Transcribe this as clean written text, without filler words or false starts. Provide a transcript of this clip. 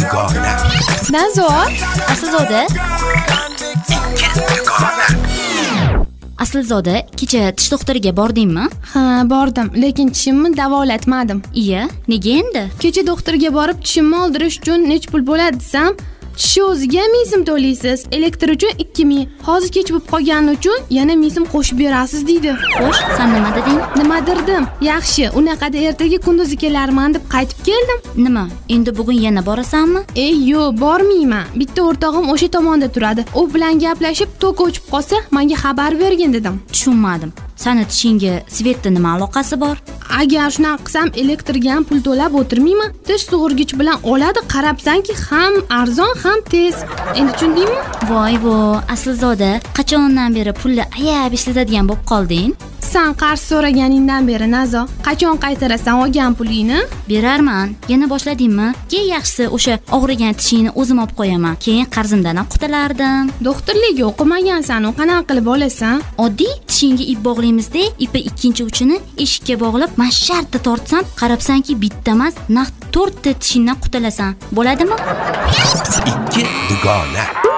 dugona. Nazo, Aslzoda? Aslzoda, kecha tish doktoriga bordingmi? ha, bordim, lekin tishimni davolatmadim. Iya, nega endi? Kecha doktorga borib tishimni oldirish uchun nech pul bo'ladi desam, tish o'ziga 1000 so'm to'laysiz, elektr uchun 2000, hozir kech bo'lib qolgani uchun yana 1000 so'm qo'shib berasiz deydi. Xo'sh, sen nima deding? Nima derdim? Yaxshi, unaqada ertaga kunduzi kelarman deb qaytib keldim. Nima? Endi bugun yana borasanmi? Yo'q, bormayman. Bitta o'rtog'im o'sha tomonda turadi. U bilan gaplashib, tok o'chib qolsa, menga xabar bergin dedim. Tushunmadim. Sani tishingga Svetda nima aloqasi bor? Agar shunaqa qilsam, elektrga ham pul to'lab o'tirmayman. Tish sug'urgich bilan oladi, qarabsanki, ham arzon, ham tez. Endi tushundingmi? Voy, Aslzoda, qachondan beri pulni ayab ishlatadigan bo'lib qolding? Sen qarz so'raganingdan beri Nazo, qachon qaytarasan olgan pulingni? Berarman. Yana boshladingmi? Keyin yaxshisi o'sha og'rigan tishingni o'zim olib qo'yaman. Keyin qarzimdan ham qutulardim. Doktorlikka o'qimagansan, u qanaqa qilib olasan? Oddiy tishingga ip bog'laymizda, ipi ikkinchi uchini eshikka bog'lab, mashartda tortsam, qarabsanki bitta emas, naq 4 ta tishingdan qutulasan. Bo'ladimi? Ikki dugona.